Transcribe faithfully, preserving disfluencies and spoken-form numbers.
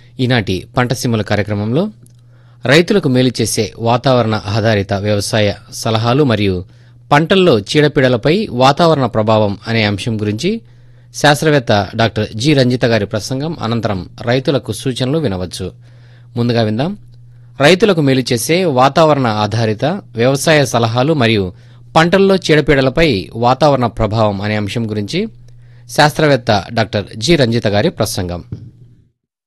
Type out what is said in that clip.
ఈనాటి పంటసీమల కార్యక్రమంలో రైతులకు మేలు చేసే వాతావరణ ఆధారిత వ్యవసాయ సలహాలు మరియు పంటల్లో చీడపీడలపై వాతావరణ ప్రభావం అనే అంశం గురించి శాస్త్రవేత్త డాక్టర్ జి రంజిత గారి ప్రసంగం అనంతరం రైతులకు సూచనలు వినవచ్చు. ముందుగా విందాం. రైతులకు మేలు చేసే వాతావరణ ఆధారిత వ్యవసాయ సలహాలు మరియు పంటల్లో చీడపీడలపై వాతావరణ ప్రభావం అనే అంశం గురించి శాస్త్రవేత్త డాక్టర్ జి రంజిత గారి ప్రసంగం.